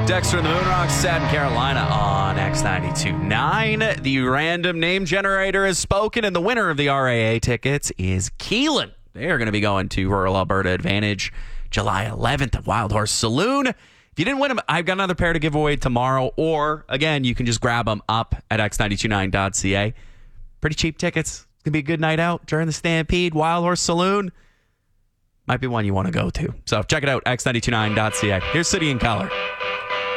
Dexter and the Moonrocks, Sad in Carolina on X92.9. The random name generator has spoken, and the winner of the RAA tickets is Keelan. They are going to be going to Rural Alberta Advantage July 11th at Wild Horse Saloon. If you didn't win them, I've got another pair to give away tomorrow, or, again, you can just grab them up at x929.ca. Pretty cheap tickets. It's going to be a good night out during the Stampede. Wild Horse Saloon might be one you want to go to. So check it out, x929.ca. Here's City and Color.